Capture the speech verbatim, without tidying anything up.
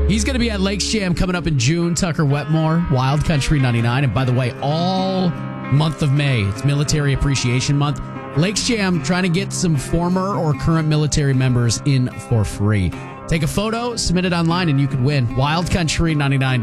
He's going to be at Lakes Jam coming up in June. Tucker Wetmore, Wild Country ninety-nine. And by the way, all month of May, it's Military Appreciation Month. Lakes Jam trying to get some former or current military members in for free. Take a photo, submit it online, and you could win. Wild Country ninety-nine.